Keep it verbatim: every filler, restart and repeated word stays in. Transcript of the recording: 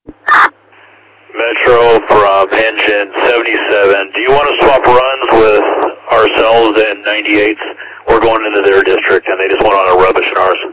Metro from engine seventy-seven. Do you want to swap runs with ourselves and ninety-eights? We're going into their district and they just went on a rubbish in ours.